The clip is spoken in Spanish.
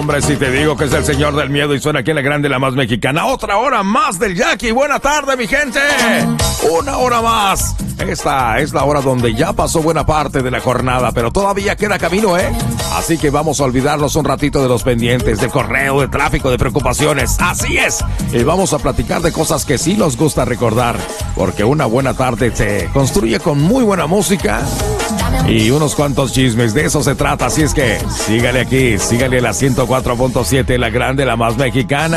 hombre, si te digo que es el señor del miedo y suena aquí en la grande, la más mexicana. Otra hora más del Jackie. Buena tarde, mi gente. Una hora más. Esta es la hora donde ya pasó buena parte de la jornada, pero todavía queda camino, ¿eh? Así que vamos a olvidarnos un ratito de los pendientes, de correo, de tráfico, de preocupaciones. Así es. Y vamos a platicar de cosas que sí nos gusta recordar, porque una buena tarde se construye con muy buena música y unos cuantos chismes. De eso se trata. Así es que sígale aquí, sígale a la 104.7, la grande, la más mexicana.